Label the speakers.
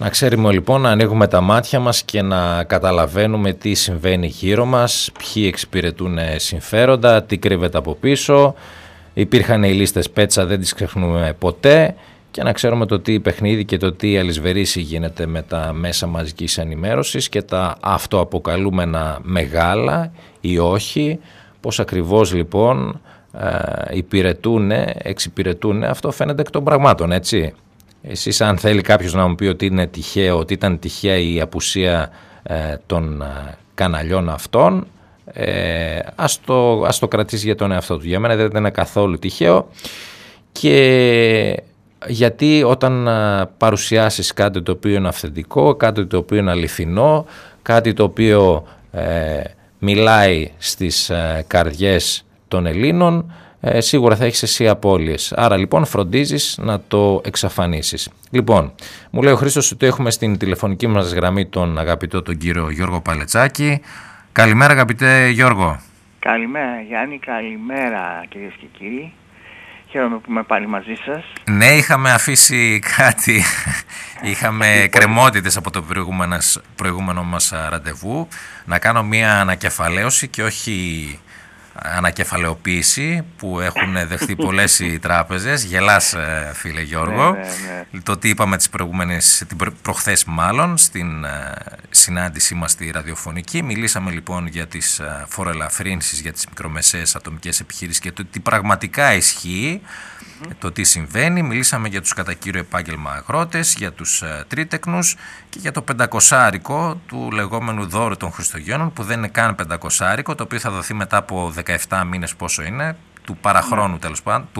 Speaker 1: Να ξέρουμε λοιπόν να ανοίγουμε τα μάτια μας και να καταλαβαίνουμε τι συμβαίνει γύρω μας, ποιοι εξυπηρετούν συμφέροντα, τι κρύβεται από πίσω. Υπήρχαν οι λίστες Πέτσα, δεν τις ξεχνούμε ποτέ, και να ξέρουμε το τι παιχνίδι και το τι αλυσβερίση γίνεται με τα μέσα μαζικής ενημέρωσης και τα αυτοαποκαλούμενα μεγάλα ή όχι, πώς ακριβώς λοιπόν εξυπηρετούν, αυτό φαίνεται εκ των πραγμάτων, έτσι. Εσείς αν θέλει κάποιος να μου πει ότι είναι τυχαίο, ότι ήταν τυχαία η απουσία των καναλιών αυτών, ας το κρατήσει για τον εαυτό του. Για μένα δεν ήταν καθόλου τυχαίο, και γιατί όταν παρουσιάσεις κάτι το οποίο είναι αυθεντικό, κάτι το οποίο είναι αληθινό, κάτι το οποίο μιλάει στις καρδιές των Ελλήνων, σίγουρα θα έχεις εσύ απώλειες. Άρα λοιπόν φροντίζεις να το εξαφανίσεις. Λοιπόν, μου λέει ο Χρήστος ότι έχουμε στην τηλεφωνική μας γραμμή τον αγαπητό τον κύριο Γιώργο Παλετσάκη. Καλημέρα αγαπητέ Γιώργο.
Speaker 2: Καλημέρα Γιάννη, καλημέρα κυρίες και κύριοι. Χαίρομαι που είμαι πάλι μαζί σας.
Speaker 1: Ναι, είχαμε αφήσει κάτι, είχαμε κρεμότητες από το προηγούμενο μας ραντεβού. Να κάνω μια ανακεφαλαίωση και όχι ανακεφαλαιοποίηση που έχουν δεχτεί πολλές οι τράπεζες. Γελάς φίλε Γιώργο.
Speaker 2: Ναι.
Speaker 1: Το τι είπαμε προχθές μάλλον στην συνάντησή μας στη ραδιοφωνική. Μιλήσαμε λοιπόν για τις φοροελαφρύνσεις για τις μικρομεσαίες ατομικές επιχειρήσεις και το τι πραγματικά ισχύει, το τι συμβαίνει. Μιλήσαμε για τους κατά κύριο επάγγελμα αγρότες, για τους τρίτεκνους και για το 500 του λεγόμενου δώρου των Χριστουγέννων, που δεν είναι καν 500, το οποίο θα δοθεί μετά από 17 μήνες, πόσο είναι, του παραχρόνου τέλος πάντων,